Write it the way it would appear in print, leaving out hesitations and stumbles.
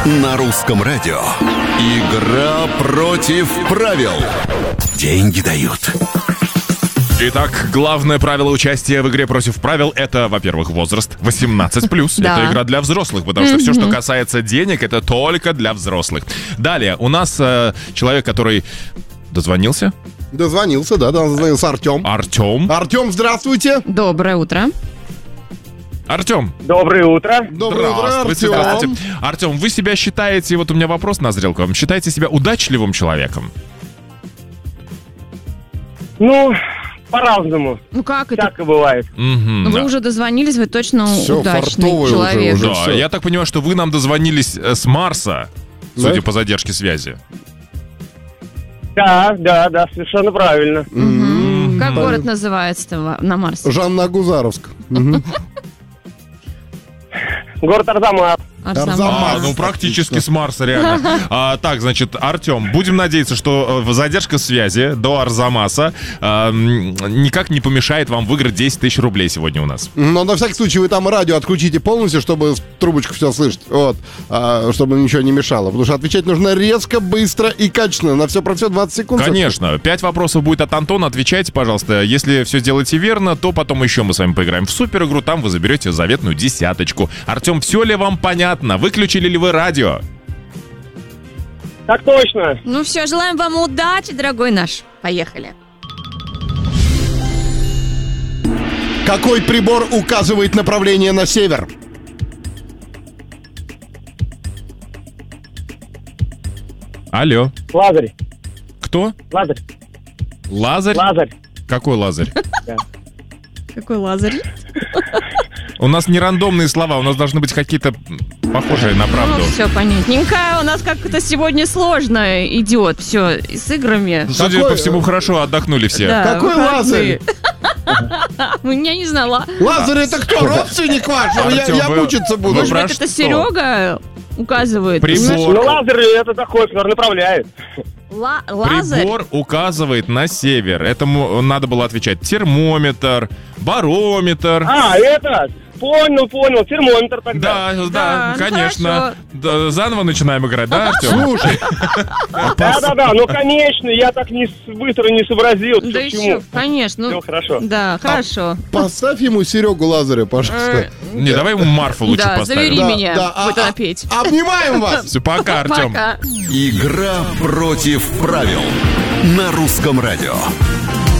На русском радио. Игра против правил. Деньги дают. Итак, главное правило участия в игре против правил — это, во-первых, возраст 18+. Да. Это игра для взрослых, потому что все, что касается денег, это только для взрослых. Далее, у нас человек, который дозвонился. Дозвонился, да, дозвонился Артем. Артем, здравствуйте. Доброе утро. Артем. Доброе утро. Доброе утро, Здравствуйте, Артем. здравствуйте. Артем, вы себя считаете, вот у меня вопрос назрел к вам, считаете себя удачливым человеком? Ну, по-разному. Ну как это? Всякое бывает. Ну, вы уже дозвонились, вы точно Всё, удачный фартовый человек. уже. Да, всё. я так понимаю, что вы нам дозвонились с Марса, судя Да? по задержке связи. Да, совершенно правильно. Как город называется на Марсе? Жанна Агузаровск. Мгм. Город Арзамас. Арзамас. Ну, практически с Марса, реально. Так, значит, Артем, будем надеяться, что задержка связи до Арзамаса никак не помешает вам выиграть 10 тысяч рублей сегодня у нас. Но на всякий случай вы там радио отключите полностью, чтобы трубочку все слышать. Вот. Чтобы ничего не мешало. Потому что отвечать нужно резко, быстро и качественно. На все про все 20 секунд. Конечно. 5 вопросов будет от Антона. Отвечайте, пожалуйста. Если все сделаете верно, то потом еще мы с вами поиграем в супер игру. Там вы заберете заветную 10-очку. Артем, все ли вам понятно? Выключили ли вы радио? Так точно. Ну все, желаем вам удачи, дорогой наш. Поехали. Какой прибор указывает направление на север? Алло. Лазарь. Кто? Лазарь. Лазарь? Лазарь. Какой Лазарь? Какой Лазарь? У нас не рандомные слова, у нас должны быть какие-то похожие на правду. Ну, все понятненько. У нас как-то сегодня сложно идет все с играми. Судя Какой- по всему, хорошо отдохнули все. Да, Какой выходные. Я не знала. Лазарь, это кто? Родственник ваш? Артем, Я вы- мучиться буду. вы Может про быть, это что? Серега указывает? Ну, Прибор, Лазарь это такой, который направляет. Лазарь? прибор указывает на север. Этому надо было отвечать. Термометр, барометр. Это? Понял. Термометр тогда. Да, Да, ну конечно. Да, заново начинаем играть, да, Артем? Слушай, Да. Ну, конечно, я так быстро не сообразил. Да еще, конечно. Все хорошо. Да, хорошо. поставь ему Серегу Лазаря, пожалуйста. Не, давай ему Марфу лучше Да, поставим. завери меня. Да, Будет она петь. Обнимаем вас. Все, пока, Артем. Пока. Игра против правил. На русском радио.